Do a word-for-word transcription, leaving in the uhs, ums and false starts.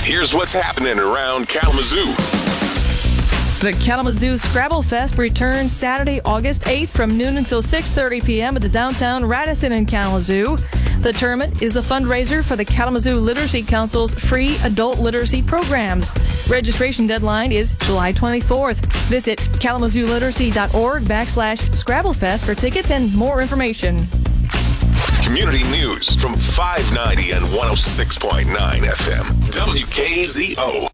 here's what's happening around Kalamazoo. The Kalamazoo Scrabble Fest returns Saturday, August eighth from noon until six thirty p.m. at the downtown Radisson in Kalamazoo. The tournament is a fundraiser for the Kalamazoo Literacy Council's free adult literacy programs. Registration deadline is July twenty-fourth. Visit kalamazoo-literacy.org backslash Scrabblefest for tickets and more information. Community news from five ninety and one oh six point nine F M. W K Z O.